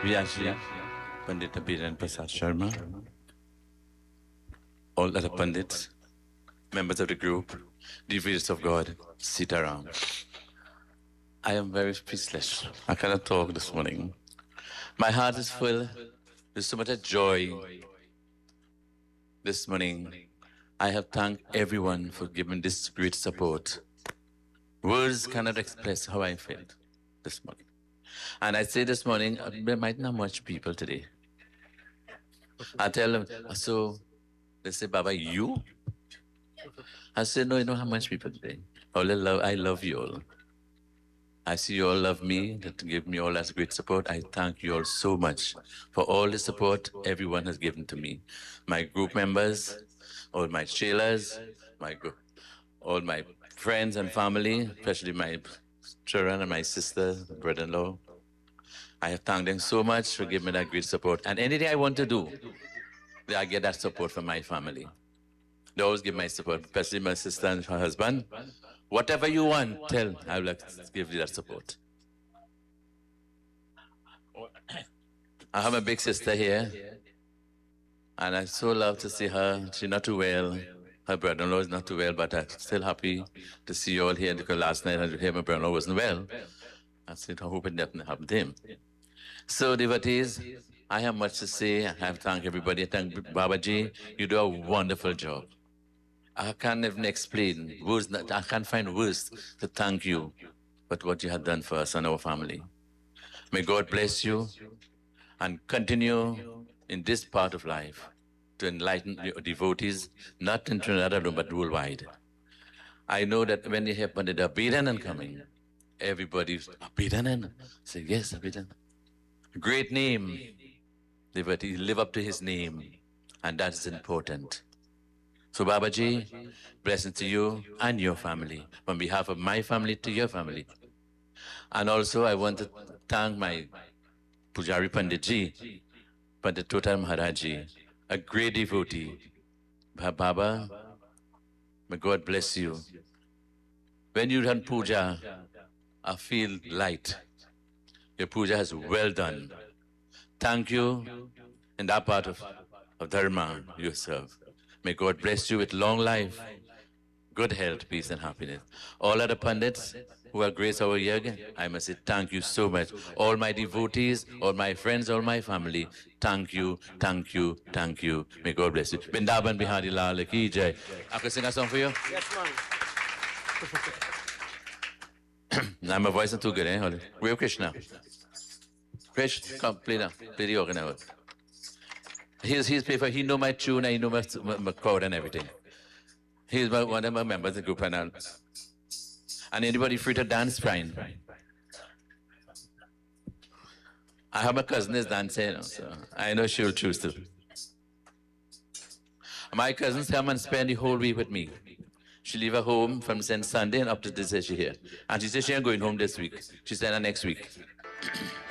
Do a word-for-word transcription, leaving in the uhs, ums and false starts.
Vyashi, Pandit Abhiran Prasad Sharma, all other Pandits, members of the group, devotees of God, Sitaram. I am very speechless. I cannot talk this morning. My heart is full. There's so much of joy this morning. I have thanked everyone for giving this great support. Words cannot express how I felt this morning. And I say this morning, uh, there might not much people today. I tell them, so they say, Baba, you? I said, no, you know how much people today. All I love, I love you all. I see you all love me, that give me all that great support. I thank you all so much for all the support everyone has given to me. My group members, all my sailors, my group, all my friends and family, especially my children and my sister, brother-in-law. I have thanked them so much for giving me that great support. And anything I want to do, I get that support from my family. They always give my support, especially my sister and her husband. Whatever you want, tell, I will give you that support. I have a big sister here, and I so love to see her. She's not too well. Her brother-in-law is not too well, but I'm still happy to see you all here, because last night I heard my brother-in-law wasn't well. I said, I hope it didn't happen to him. So, devotees, I have much to say. I have to thank everybody. Thank Babaji. You do a wonderful job. I can't even explain words. I can't find words to thank you for what you have done for us and our family. May God bless you and continue in this part of life to enlighten your devotees, not in Trinidad alone, but worldwide. I know that when you hear Pandit Abhidanand coming, everybody's Abhidanand. Say, yes, Abhidanand. Great name. Devotee, live up to his name, and that is important. So Babaji, blessings to you and your family, on behalf of my family to your family. And also I want to thank my Pujari Panditji, Pandit Total Maharaji, a great devotee. Baba, may God bless you. When you run puja, I feel light. Your puja is well done. Thank you in that part of, of Dharma you serve. May God bless you with long life, good health, peace, and happiness. All other Pandits who are graced our yoga, I must say thank you so much. All my devotees, all my friends, all my family, thank you, thank you, thank you. May God bless you. Vrindavan Bihari Lal Ki Jai. I can sing a song for you? Yes, man. Now my voice is too good, eh? Where Krishna? Krishna, come, play now. Play the organ now. He's, he's paid for, he know my tune, I know my, my, my chord and everything. He's my, one of my members of the group and all. And anybody free to dance, fine. I have a cousin is dancing, you know, so I know she'll choose to. My cousins come and spend the whole week with me. She leave her home from since Sunday and up to this day she here. And she said she ain't going home this week. She said next week.